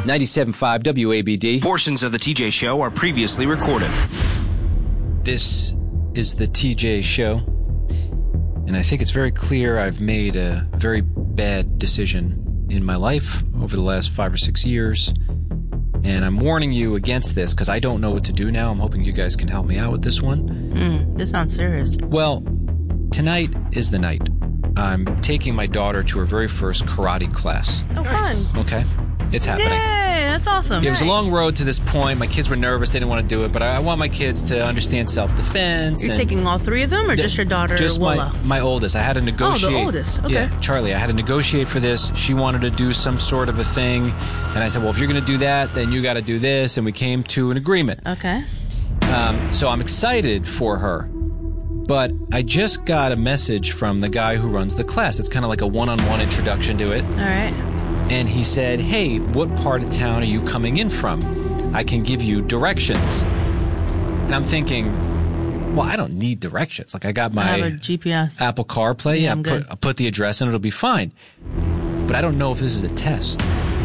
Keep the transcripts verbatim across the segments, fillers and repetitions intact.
ninety-seven point five W A B D. Portions of the T J Show are previously recorded. This is the T J Show, and I think it's very clear I've made a very bad decision in my life over the last five or six years, and I'm warning you against this because I don't know what to do now. I'm hoping you guys can help me out with this one. Mm, this sounds serious. Well, tonight is the night. I'm taking my daughter to her very first karate class. Oh, nice. Fun. Okay? It's happening. Yay, that's awesome. It was nice. a long road to this point. My kids were nervous. They didn't want to do it. But I, I want my kids to understand self-defense. You're taking all three of them or the, just your daughter, Just Willa? my, my oldest. I had to negotiate. Oh, the oldest. Okay. Yeah, Charlie. I had to negotiate for this. She wanted to do some sort of a thing. And I said, well, if you're going to do that, then you got to do this. And we came to an agreement. Okay. Um, so I'm excited for her. But I just got a message from the guy who runs the class. It's kind of like a one-on-one introduction to it. All right. And he said, hey, what part of town are you coming in from? I can give you directions. And I'm thinking, well, I don't need directions. Like, I got my I have a G P S. Apple CarPlay. Yeah, Yeah, I'm put, good. I'll put the address in, it'll be fine. But I don't know if this is a test.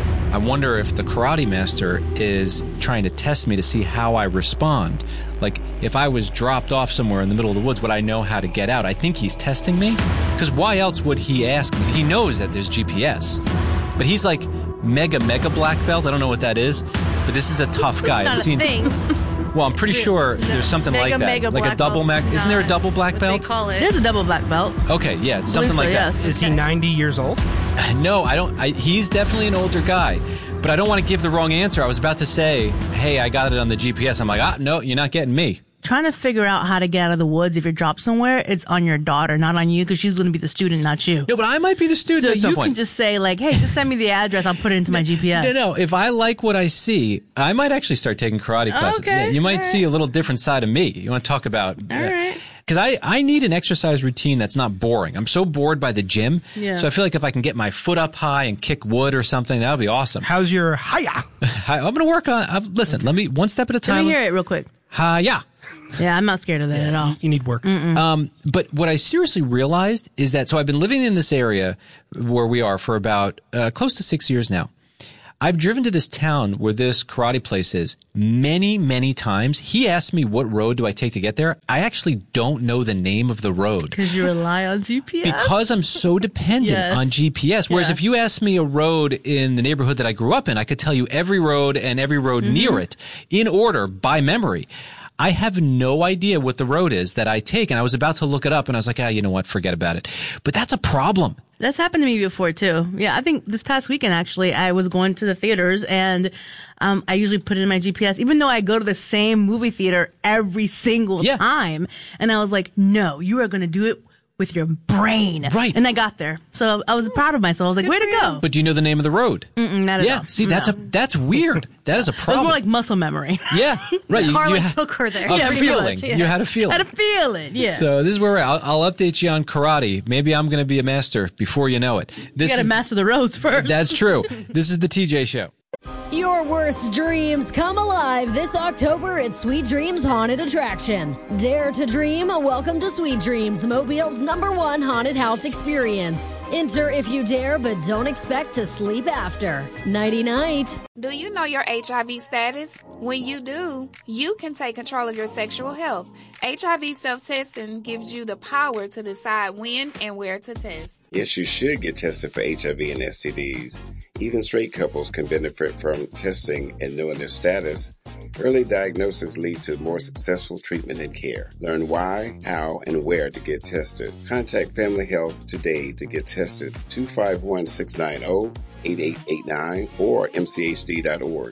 I wonder if the karate master is trying to test me to see how I respond. Like, if I was dropped off somewhere in the middle of the woods, would I know how to get out? I think he's testing me. Because why else would he ask me? He knows that there's G P S. But he's like mega, mega black belt. I don't know what that is. But this is a tough guy. It's not I've a seen, thing. Well, I'm pretty sure there's something Mega, like that. mega like a black double belt's mag. Isn't there a not double black what belt? They call it. There's a double black belt. Okay, yeah, it's something so, like yes. that. Is he ninety years old? No, I don't. I, he's definitely an older guy, but I don't want to give the wrong answer. I was about to say, hey, I got it on the G P S. I'm like, ah, no, you're not getting me. Trying to figure out how to get out of the woods if you're dropped somewhere, it's on your daughter, not on you, because she's going to be the student, not you. No, but I might be the student so at some you point. can just say, like, hey, just send me the address. I'll put it into my G P S. No, no. If I like what I see, I might actually start taking karate classes. Okay, Yeah, you might all see right. a little different side of me. You want to talk about... All right. Because I, I need an exercise routine that's not boring. I'm so bored by the gym. Yeah. So I feel like if I can get my foot up high and kick wood or something, that would be awesome. How's your hiya? I, I'm going to work on... Uh, listen, let me... One step at a Let time. me hear it real quick. Hi-ya. Yeah, I'm not scared of that at all. You need work. Um, but what I seriously realized is that, so I've been living in this area where we are for about uh, close to six years now. I've driven to this town where this karate place is many, many times. He asked me, what road do I take to get there? I actually don't know the name of the road. Because you rely on G P S? Because I'm so dependent Yes. on G P S. Whereas Yeah. if you asked me a road in the neighborhood that I grew up in, I could tell you every road and every road Mm-hmm. near it in order by memory. I have no idea what the road is that I take, and I was about to look it up, and I was like, ah, you know what, forget about it. But that's a problem. That's happened to me before too. Yeah, I think this past weekend actually, I was going to the theaters and um I usually put it in my G P S, even though I go to the same movie theater every single Yeah. time. And I was like, no, you are going to do it with your brain. Right. And I got there. So I was proud of myself. I was like, way to go. But do you know the name of the road? Mm-mm, not at Yeah, all. see, that's No. a that's weird. That is a It was problem. more like muscle memory. yeah, right. You, Harley you ha- took her there. A Yeah, pretty feeling. much, yeah. You had a feeling. I had a feeling, yeah. So this is where we're at. I'll, I'll update you on karate. Maybe I'm going to be a master before you know it. This you got is to master the roads first. that's true. This is the T J Show. Your worst dreams come alive this October at Sweet Dreams Haunted Attraction. Dare to dream? Welcome to Sweet Dreams, Mobile's number one haunted house experience. Enter if you dare, but don't expect to sleep after. Nighty-night. Do you know your H I V status? When you do, you can take control of your sexual health. H I V self-testing gives you the power to decide when and where to test. Yes, you should get tested for H I V and S T Ds. Even straight couples can benefit from testing and knowing their status. Early diagnosis lead to more successful treatment and care. Learn why, how, and where to get tested. Contact Family Health today to get tested. two five one, six nine zero, eight eight eight nine or m c h d dot org.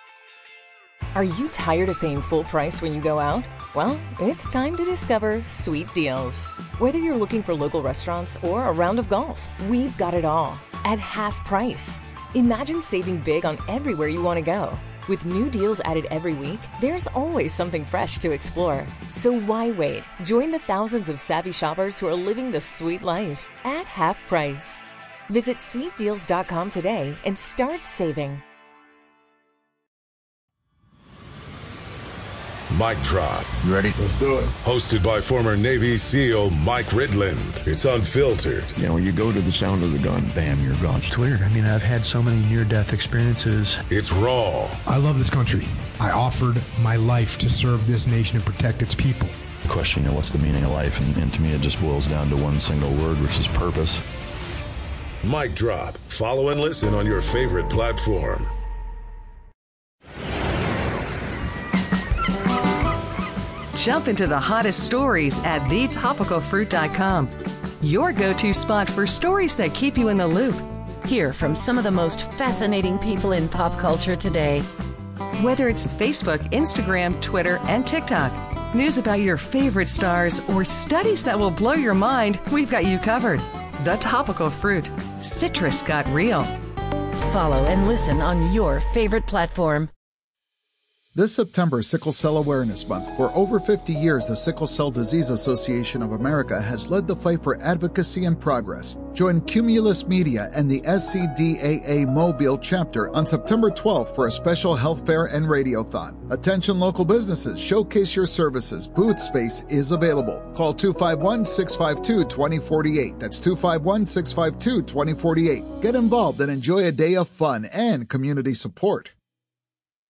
Are you tired of paying full price when you go out? Well, it's time to discover Sweet Deals. Whether you're looking for local restaurants or a round of golf, we've got it all at half price. Imagine saving big on everywhere you want to go. With new deals added every week, there's always something fresh to explore. So why wait? Join the thousands of savvy shoppers who are living the sweet life at half price. Visit sweet deals dot com today and start saving. Mic Drop. You ready? Let's do it. Hosted by former Navy SEAL Mike Ridland. It's unfiltered. You know, when you go to the sound of the gun, bam, you're gone. It's weird. I mean, I've had so many near-death experiences. It's raw. I love this country. I offered my life to serve this nation and protect its people. The question, you know, what's the meaning of life? And, and to me, it just boils down to one single word, which is purpose. Mic Drop. Follow and listen on your favorite platform. Jump into the hottest stories at the topical fruit dot com. Your go-to spot for stories that keep you in the loop. Hear from some of the most fascinating people in pop culture today. Whether it's Facebook, Instagram, Twitter, and TikTok, news about your favorite stars, or studies that will blow your mind, we've got you covered. The Topical Fruit. Citrus got real. Follow and listen on your favorite platform. This September is Sickle Cell Awareness Month. For over fifty years, the Sickle Cell Disease Association of America has led the fight for advocacy and progress. Join Cumulus Media and the S C D A A Mobile chapter on September twelfth for a special health fair and radiothon. Attention local businesses, showcase your services. Booth space is available. Call two five one, six five two, two zero four eight. That's two five one, six five two, two zero four eight. Get involved and enjoy a day of fun and community support.